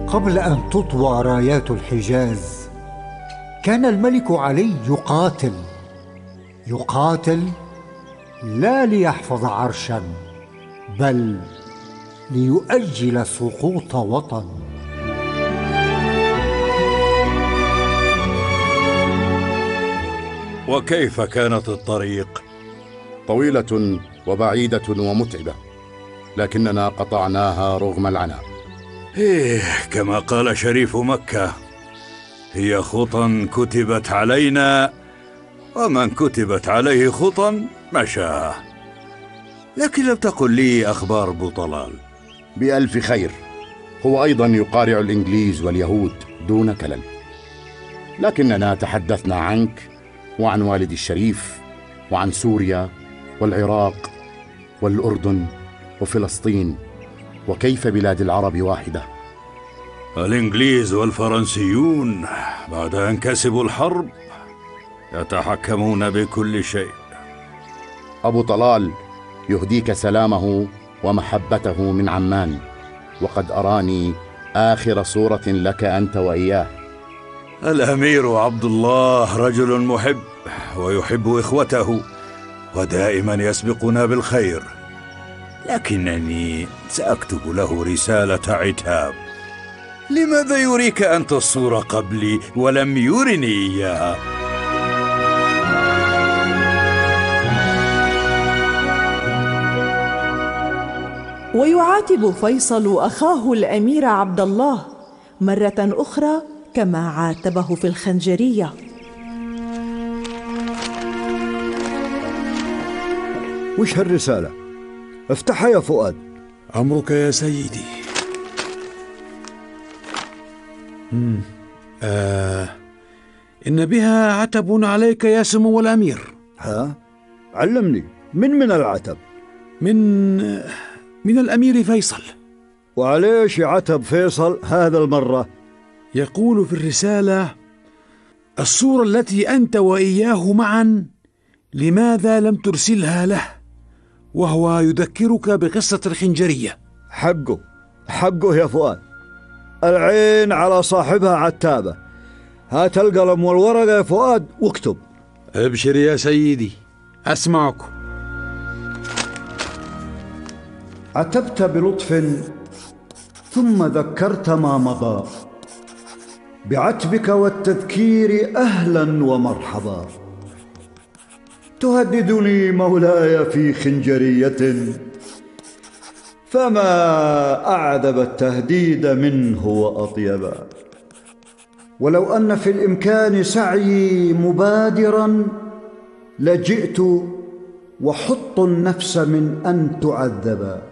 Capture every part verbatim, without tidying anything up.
قبل أن تطوى رايات الحجاز كان الملك علي يقاتل يقاتل لا ليحفظ عرشا، بل ليؤجل سقوط وطن. وكيف كانت الطريق؟ طويلة وبعيدة ومتعبة، لكننا قطعناها رغم العناء. إيه، كما قال شريف مكة: هي خطى كتبت علينا، ومن كتبت عليه خطى مشى. لكن لم تقل لي أخبار أبو طلال. بألف خير، هو أيضا يقارع الإنجليز واليهود دون كلل، لكننا تحدثنا عنك وعن والد الشريف وعن سوريا والعراق والأردن وفلسطين، وكيف بلاد العرب واحدة. الإنجليز والفرنسيون بعد أن كسبوا الحرب يتحكمون بكل شيء. أبو طلال يهديك سلامه ومحبته من عمان، وقد أراني آخر صورة لك أنت وإياه. الأمير عبد الله رجل محب ويحب إخوته، ودائما يسبقنا بالخير، لكنني سأكتب له رسالة عتاب. لماذا يريك أنت الصورة قبلي ولم يرني إياها؟ ويعاتب فيصل أخاه الأمير عبد الله مرة أخرى كما عاتبه في الخنجرية. وش هالرسالة؟ افتحها يا فؤاد. أمرك يا سيدي. مم. آه. إن بها عتب عليك يا سمو الأمير. ها؟ علمني، من من العتب؟ من من الأمير فيصل. وعليش عتب فيصل هذا المرة؟ يقول في الرسالة: الصورة التي أنت وإياه معا لماذا لم ترسلها له؟ وهو يذكرك بقصة الخنجرية. حقه حقه يا فؤاد، العين على صاحبها عتابة. هات القلم والورقة يا فؤاد واكتب. ابشر يا سيدي، أسمعك. عتبت بلطف ثم ذكرت ما مضى، بعتبك والتذكير أهلا ومرحبا. تهددني مولاي في خنجرية، فما أعذب التهديد منه وأطيبا. ولو أن في الإمكان سعيي مبادرا لجئت وحط النفس من أن تعذبا.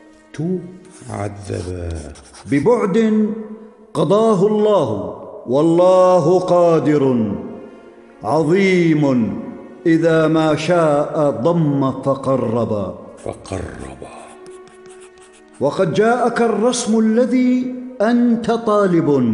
تعذبا ببعد قضاه الله، والله قادر عظيم، إذا ما شاء ضم فقربا فقربا. وقد جاءك الرسم الذي أنت طالب،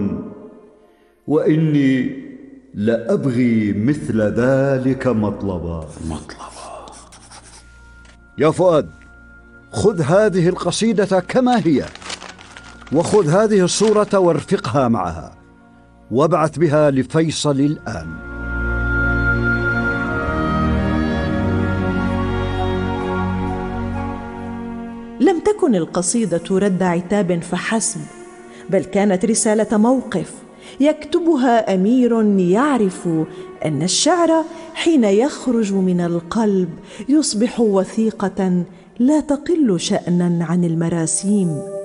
وإني لأبغي مثل ذلك مطلبا مطلبا. يا فؤاد، خذ هذه القصيدة كما هي، وخذ هذه الصورة وارفقها معها، وابعث بها لفيصل الآن. لم تكن القصيدة رد عتاب فحسب، بل كانت رسالة موقف يكتبها أمير يعرف أن الشعر حين يخرج من القلب يصبح وثيقة لا تقل شأنا عن المراسيم.